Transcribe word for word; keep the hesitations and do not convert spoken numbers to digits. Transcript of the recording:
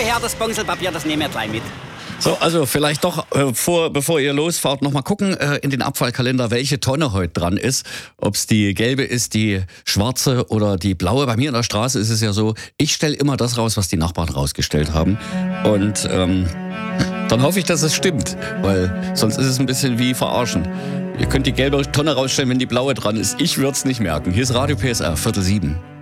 her, das Bongselpapier, das nehmen wir gleich mit. So, also vielleicht doch, äh, vor, bevor ihr losfahrt, noch mal gucken äh, in den Abfallkalender, welche Tonne heute dran ist. Ob es die gelbe ist, die schwarze oder die blaue. Bei mir in der Straße ist es ja so, ich stelle immer das raus, was die Nachbarn rausgestellt haben. Und ähm, dann hoffe ich, dass es stimmt, weil sonst ist es ein bisschen wie verarschen. Ihr könnt die gelbe Tonne rausstellen, wenn die blaue dran ist. Ich würde es nicht merken. Hier ist Radio P S R, Viertel sieben.